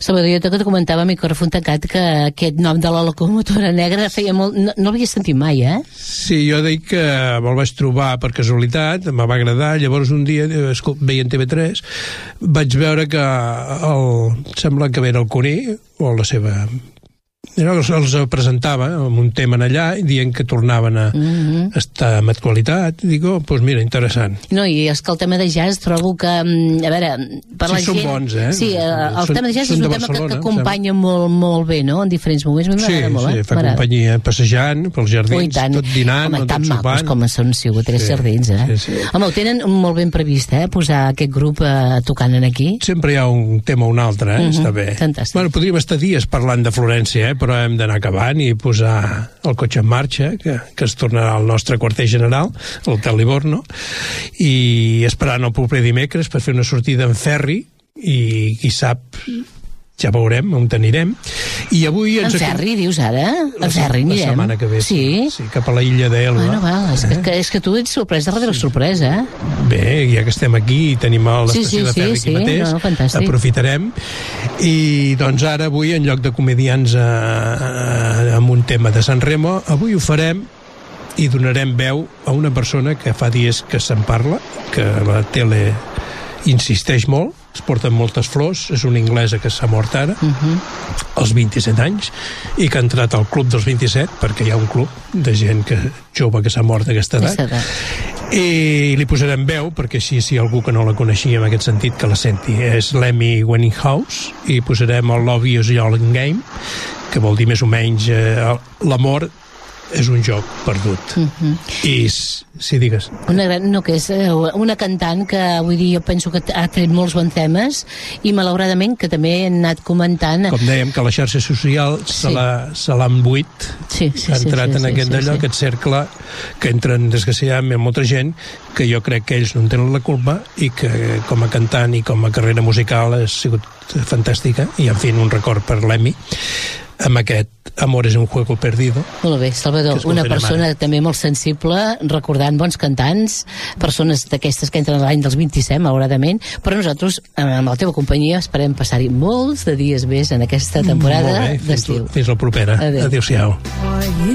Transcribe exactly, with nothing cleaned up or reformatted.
Salvador, jo que te comentava a micròfon tancat que aquest nom de la locomotora negra feia molt... No, no l'havia sentit mai, eh? Sí, jo dic que me'l vaig trobar per casualitat, me va agradar, llavors un dia, veient T V tres, vaig veure que el, sembla que era el Cuní, o la seva... Els, els presentava amb un tema allà dient que tornaven a mm-hmm. estar en actualitat. Dic, oh, doncs mira, interessant. No, i és que el tema de jazz trobo que, a veure, per sí, la són gent... bons, eh? Sí, el són, tema de jazz és un tema que, que acompanya sembla. molt, molt bé, no?, en diferents moments. Sí, molt, sí, fa companyia passejant pels jardins, oh, tot dinant, home, o tot tan sopant. macos com són sigut tres sí, jardins, eh? Sí, sí. Home, ho tenen molt ben previst, eh?, posar aquest grup eh, tocant en aquí. Sempre hi ha un tema o un altre, eh? Mm-hmm. Està bé. Fantàstic. Bueno, podríem estar dies parlant de Florència, eh? Però hem d'anar acabant i posar el cotxe en marxa, que, que es tornarà al nostre quarter general, l'Hotel Livorno, i esperant el proper dimecres per fer una sortida en ferri, i qui sap, ja veurem on anirem. I avui ens... En ferri, dius ara? En ferri anirem? La setmana que ve, sí. sí, cap a la illa d'Elba. Bueno, val, és, eh? que, és que tu ets sorpresa darrere sorpresa, eh? Bé, ja que estem aquí i tenim a l'estació sí, sí, de ferri sí, aquí sí, mateix, no, fantàstic. Aprofitarem. I doncs ara, avui, en lloc de comedians a, a, amb un tema de San Remo, avui ho farem i donarem veu a una persona que fa dies que se'n parla, que la tele insisteix molt, es porten moltes flors, és una anglesa que s'ha mort ara, uh-huh. als vint-i-set anys, i que ha entrat al club dels vint-i-set, perquè hi ha un club de gent que, jove que s'ha mort a aquesta edat, i li posarem veu, perquè així, si algú que no la coneixia en aquest sentit, que la senti. És l'Emmy Winehouse, i posarem el Love Is Your Game, que vol dir més o menys eh, l'amor és un joc perdut. Uh-huh. I, si digues... Una, gran, no, que és una cantant que, vull dir, jo penso que ha tret molts bons temes i, malauradament, que també han anat comentant... Com dèiem, que la xarxa social sí. se l'ha embuit, sí, sí, ha entrat sí, sí, en aquest sí, d'allò, sí. aquest cercle, que entren, desgraciadament, molta gent, que jo crec que ells no en tenen la culpa i que, com a cantant i com a carrera musical, ha sigut fantàstica, i, en fi, un record per l'Emmy, amb aquest Amor és un juego perdido. Molt bé, Salvador, una persona ara. També molt sensible, recordant bons cantants, persones d'aquestes que entren a l'any dels vint-i-set, malauradament, però nosaltres, amb la teva companyia, esperem passar-hi molts de dies més en aquesta temporada d'estiu. Fins la propera. Adéu. Adéu-siau.